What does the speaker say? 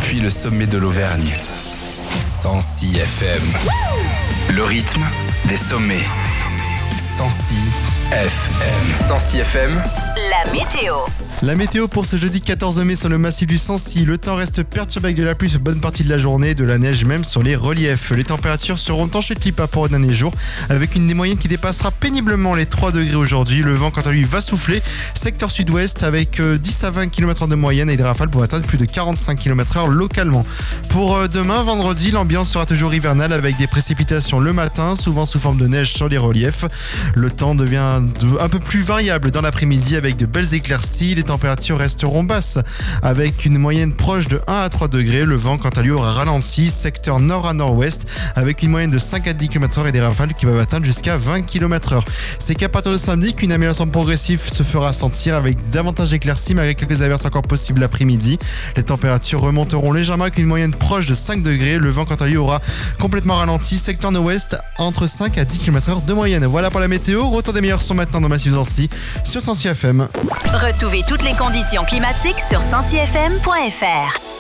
depuis le sommet de l'Auvergne. 106 FM. Le rythme des sommets. 106 FM. 106 FM. La météo. La météo pour ce jeudi 14 mai sur le massif du Sancy. Le temps reste perturbé avec de la pluie sur bonne partie de la journée, de la neige même sur les reliefs. Les températures seront enchâssées par rapport aux derniers jours, avec une des moyennes qui dépassera péniblement les 3 degrés aujourd'hui. Le vent quant à lui va souffler, secteur sud-ouest avec 10 à 20 km/h de moyenne et des rafales pour atteindre plus de 45 km/h localement. Pour demain, vendredi, l'ambiance sera toujours hivernale avec des précipitations le matin, souvent sous forme de neige sur les reliefs. Le temps devient un peu plus variable dans l'après-midi avec de belles éclaircies. Les températures resteront basses avec une moyenne proche de 1 à 3 degrés. Le vent quant à lui aura ralenti, secteur nord à nord-ouest avec une moyenne de 5 à 10 km/h et des rafales qui peuvent atteindre jusqu'à 20 km/h. C'est qu'à partir de samedi qu'une amélioration progressive se fera sentir avec davantage d'éclaircies malgré quelques averses encore possibles l'après-midi. Les températures remonteront légèrement avec une moyenne proche de 5 degrés. Le vent quant à lui aura complètement ralenti, secteur nord-ouest entre 5 à 10 km/h de moyenne. Voilà pour la météo. Retour des meilleurs sons maintenant dans Massif Sancy sur 106 FM. Retrouvez toutes les conditions climatiques sur 106fm.fr.